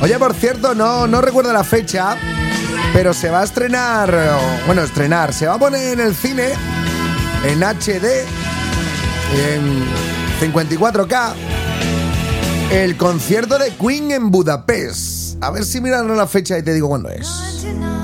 Oye, por cierto, no recuerdo la fecha, pero se va a estrenar, se va a poner en el cine, en HD, en 54K, el concierto de Queen en Budapest. A ver si miran la fecha y te digo cuándo es.